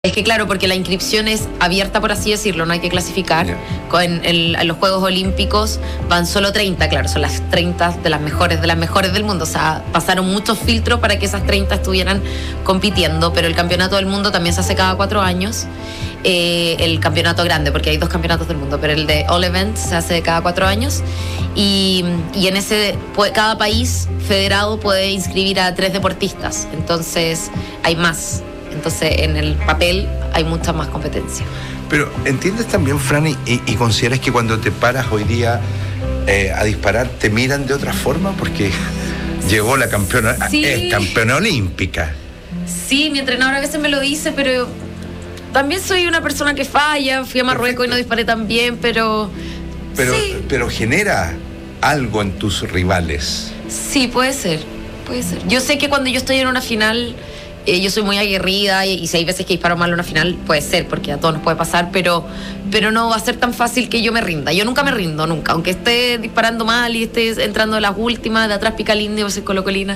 Es que claro, porque la inscripción es abierta, por así decirlo, no hay que clasificar. Yeah. En los Juegos Olímpicos van solo 30, claro, son las 30 de las mejores del mundo. O sea, pasaron muchos filtros para que esas 30 estuvieran compitiendo, pero el campeonato del mundo también se hace cada 4 años. El campeonato grande, porque hay 2 campeonatos del mundo, pero el de All Events se hace cada 4 años. Y en ese, cada país federado puede inscribir a 3 deportistas, entonces hay más. Entonces, en el papel hay mucha más competencia. Pero, ¿entiendes también, Fran, y consideras que cuando te paras hoy día a disparar, te miran de otra forma? Porque llegó la campeona, sí. Es campeona olímpica. Sí, mi entrenador a veces me lo dice, pero también soy una persona que falla. Fui a Marruecos y no disparé tan bien, pero sí. Pero genera algo en tus rivales. Sí, puede ser. Yo sé que cuando yo estoy en una final... yo soy muy aguerrida y si hay veces que disparo mal en una final, puede ser, porque a todos nos puede pasar, pero no va a ser tan fácil que yo me rinda. Yo nunca me rindo, nunca. Aunque esté disparando mal y esté entrando en las últimas, de atrás pica el indio, soy colocolina.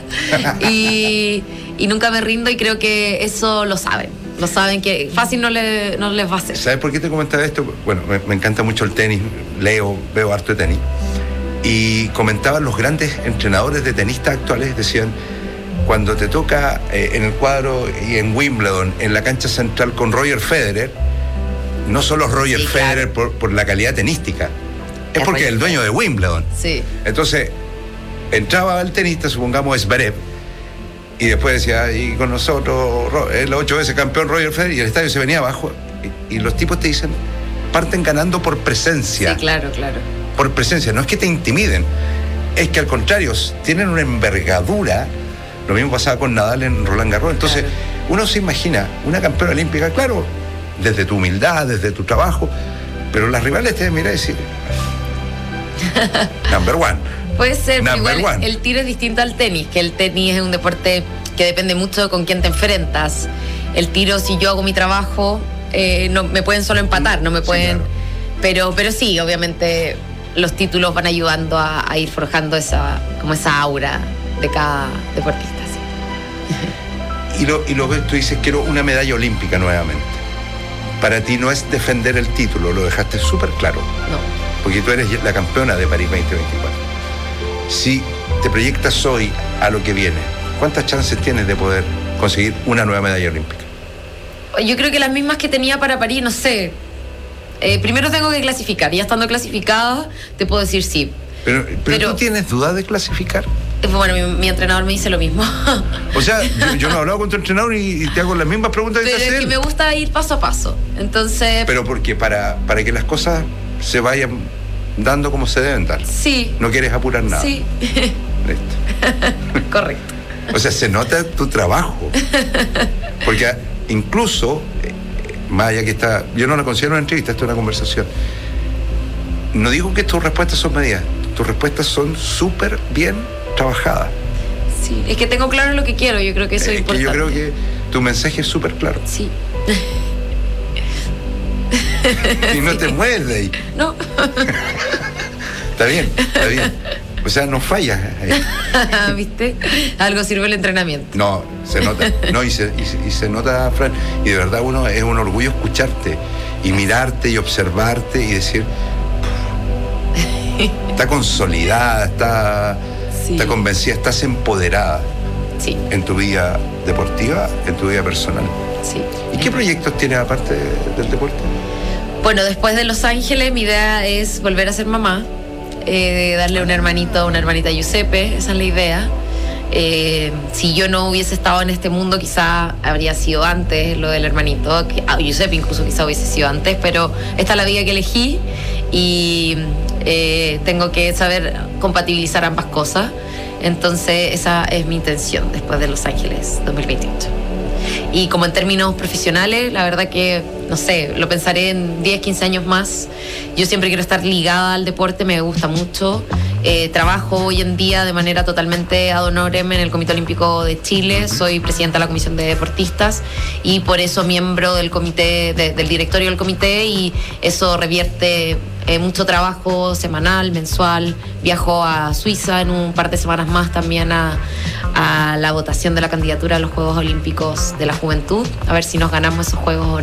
y nunca me rindo, y creo que eso lo saben. Lo saben que fácil no les va a hacer. ¿Sabes por qué te comentaba esto? Bueno, me encanta mucho el tenis, veo harto de tenis. Y comentaban los grandes entrenadores de tenistas actuales, decían... Cuando te toca en el cuadro y en Wimbledon, en la cancha central con Roger Federer, no solo Roger Federer por la calidad tenística, es porque es el dueño de Wimbledon. Sí. Entonces, entraba el tenista, supongamos Zverev, y después decía, y con nosotros, el 8 veces campeón Roger Federer, y el estadio se venía abajo, y los tipos te dicen, parten ganando por presencia. Sí, claro. Por presencia, no es que te intimiden, es que al contrario, tienen una envergadura. Lo mismo pasaba con Nadal en Roland Garros. Entonces, uno se imagina una campeona olímpica, claro, desde tu humildad, desde tu trabajo, pero las rivales te miran y decir, number one. Puede ser, pero igual el tiro es distinto al tenis, que el tenis es un deporte que depende mucho de con quién te enfrentas. El tiro, si yo hago mi trabajo, no me pueden solo empatar, no me pueden... Sí, claro. Pero sí, obviamente los títulos van ayudando a ir forjando esa aura de cada deportista. Sí. Y lo que tú dices, quiero una medalla olímpica nuevamente. Para ti no es defender el título, lo dejaste súper claro. No. Porque tú eres la campeona de París 2024. Si te proyectas hoy a lo que viene, ¿cuántas chances tienes de poder conseguir una nueva medalla olímpica? Yo creo que las mismas que tenía para París, no sé. Primero tengo que clasificar. Ya estando clasificada, te puedo decir sí. Pero ¿tú tienes duda de clasificar? Bueno, mi entrenador me dice lo mismo. O sea, yo no he hablado con tu entrenador y te hago las mismas preguntas que te hace él. Pero es que me gusta ir paso a paso. Entonces... Pero porque para que las cosas se vayan dando como se deben dar. Sí. No quieres apurar nada. Sí. Listo. Correcto. O sea, se nota tu trabajo. Porque incluso, más allá que está... Yo no la considero una entrevista, esto es una conversación. No digo que tus respuestas son medidas. Tus respuestas son súper bien trabajadas. Sí, es que tengo claro lo que quiero, yo creo que eso es importante. Que yo creo que tu mensaje es súper claro. Sí. Y no te mueves de ahí. No. Está bien. O sea, no fallas ahí. ¿Viste? Algo sirve el entrenamiento. No, se nota. No, y se nota, Fran. Y de verdad es un orgullo escucharte y mirarte y observarte y decir, está consolidada, está convencida, estás empoderada. Sí. En tu vida deportiva, en tu vida personal. Sí. ¿Y qué proyectos tienes aparte del deporte? Bueno, después de Los Ángeles, mi idea es volver a ser mamá, darle una hermanita a Giuseppe, esa es la idea. Si yo no hubiese estado en este mundo, quizá habría sido antes lo del hermanito, Giuseppe incluso quizá hubiese sido antes, pero esta es la vida que elegí y tengo que saber compatibilizar ambas cosas. Entonces esa es mi intención después de Los Ángeles 2028. Y como en términos profesionales, la verdad que, no sé, lo pensaré en 10, 15 años más. Yo siempre quiero estar ligada al deporte, me gusta mucho. Trabajo hoy en día de manera totalmente ad honorem en el Comité Olímpico de Chile. Soy presidenta de la Comisión de Deportistas y por eso miembro del comité, del directorio del comité, y eso revierte mucho trabajo semanal, mensual. Viajo a Suiza en un par de semanas más también a la votación de la candidatura a los Juegos Olímpicos de la Juventud, a ver si nos ganamos esos Juegos o no.